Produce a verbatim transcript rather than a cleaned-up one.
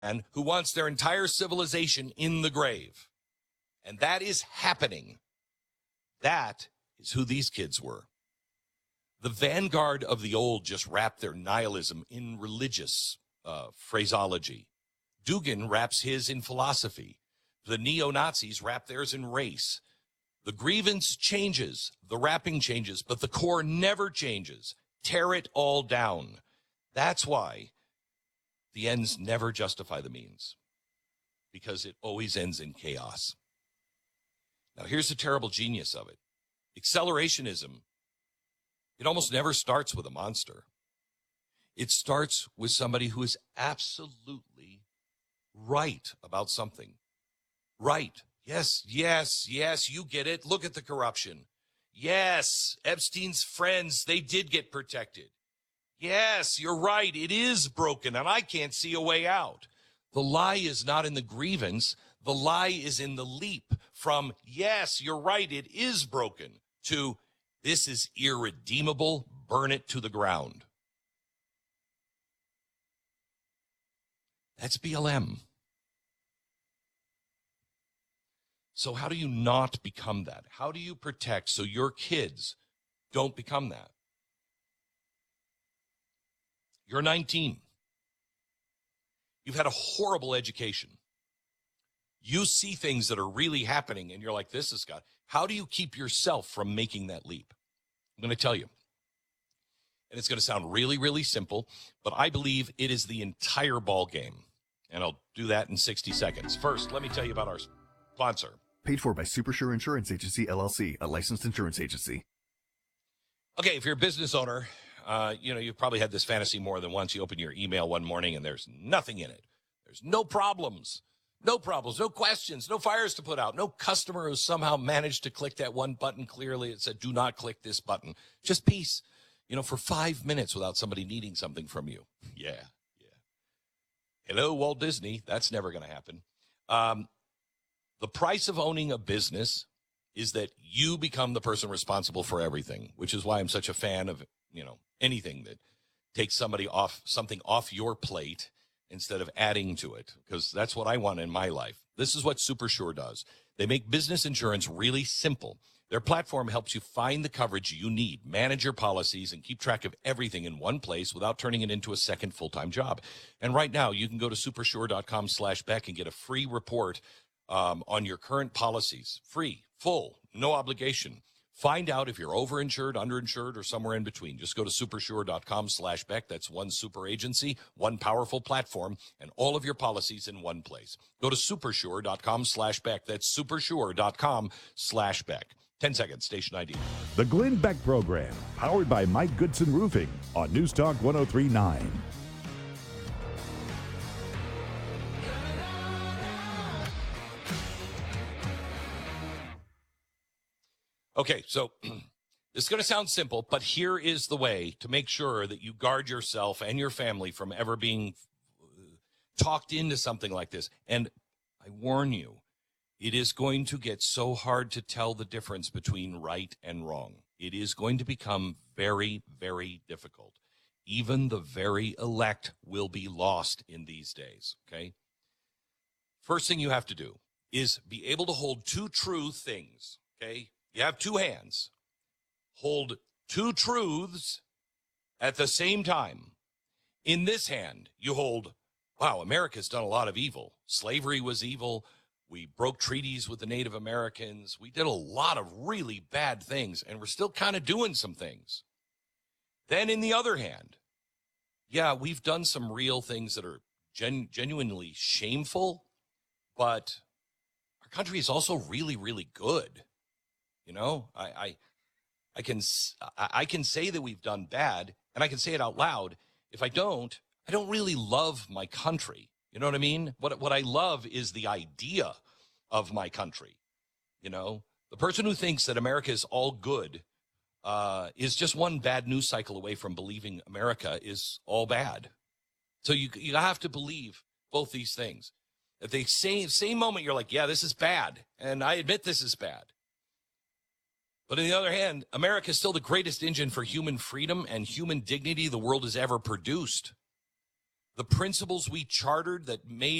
man who wants their entire civilization in the grave. And that is happening. That is who these kids were. The vanguard of the old just wrapped their nihilism in religious uh, phraseology. Dugin wraps his in philosophy. The neo-Nazis wrap theirs in race. The grievance changes, the wrapping changes, but the core never changes. Tear it all down. That's why the ends never justify the means, because it always ends in chaos. Now, here's the terrible genius of it. Accelerationism, it almost never starts with a monster. It starts with somebody who is absolutely right about something. Right. Yes, yes, yes, you get it. Look at the corruption. Yes, Epstein's friends, they did get protected. Yes, you're right. It is broken, and I can't see a way out. The lie is not in the grievance. The lie is in the leap from, yes, you're right, it is broken, to this is irredeemable, burn it to the ground. That's B L M. So how do you not become that? How do you protect so your kids don't become that? You're nineteen. You've had a horrible education. You see things that are really happening, and you're like, this is God. How do you keep yourself from making that leap? I'm going to tell you. And it's going to sound really, really simple, but I believe it is the entire ball game. And I'll do that in sixty seconds. First, let me tell you about our sponsor. Paid for by Supersure Insurance Agency, L L C, a licensed insurance agency. Okay, if you're a business owner, uh, you know, you've probably had this fantasy more than once. You open your email one morning and there's nothing in it. There's no problems, no problems, no questions, no fires to put out, no customer who somehow managed to click that one button clearly. It said, do not click this button. Just peace, you know, for five minutes without somebody needing something from you. Yeah, yeah. Hello, Walt Disney. That's never going to happen. Um, the price of owning a business is that you become the person responsible for everything, which is why I'm such a fan of, you know, anything that takes somebody off, something off your plate instead of adding to it, because that's what I want in my life. This is what Supersure does. They make business insurance really simple. Their platform helps you find the coverage you need, manage your policies, and keep track of everything in one place without turning it into a second full-time job. And right now, you can go to supersure.com slash Beck and get a free report um, on your current policies. Free, full, no obligation. Find out if you're overinsured, underinsured, or somewhere in between. Just go to supersure.com slash Beck. That's one super agency, one powerful platform, and all of your policies in one place. Go to supersure.com slash Beck. That's supersure.com slash Beck. ten seconds, station I D. The Glenn Beck Program, powered by Mike Goodson Roofing on News Talk one oh three point nine. Okay, so this is going to sound simple, but here is the way to make sure that you guard yourself and your family from ever being talked into something like this. And I warn you, it is going to get so hard to tell the difference between right and wrong. It is going to become very, very difficult. Even the very elect will be lost in these days, okay? First thing you have to do is be able to hold two true things, okay? You have two hands. Hold two truths at the same time. In this hand, you hold, wow, America's done a lot of evil. Slavery was evil. We broke treaties with the Native Americans. We did a lot of really bad things, and we're still kind of doing some things. Then in the other hand, yeah, we've done some real things that are gen- genuinely shameful, but our country is also really, really good. You know, I, I, I can, I can say that we've done bad, and I can say it out loud. If I don't, I don't really love my country. You know what I mean? What, what I love is the idea of my country. You know, the person who thinks that America is all good uh, is just one bad news cycle away from believing America is all bad. So you, you have to believe both these things. At the same, same moment, you're like, yeah, this is bad. And I admit this is bad. But on the other hand, America is still the greatest engine for human freedom and human dignity the world has ever produced. the principles we chartered that made